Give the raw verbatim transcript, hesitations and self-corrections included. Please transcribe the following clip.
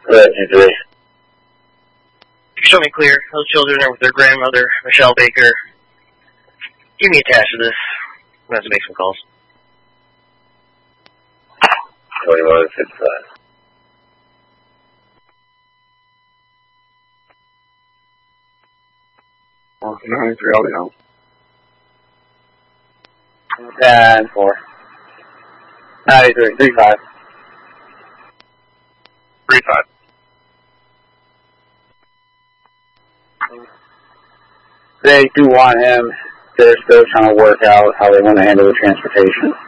Red two three. Show me clear. Those children are with their grandmother, Michelle Baker. Give me attached to this. I'm going to have to make some calls. twenty-one fifty-five. ninety-three audio. Ten four. ninety-three, three five. three five. They do want him. They're still trying to work out how they want to handle the transportation.